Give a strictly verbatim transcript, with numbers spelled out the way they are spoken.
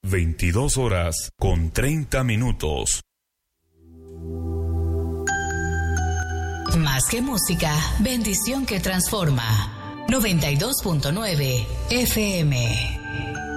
veintidós horas con treinta minutos. Más que música, bendición que transforma. noventa y dos punto nueve F M.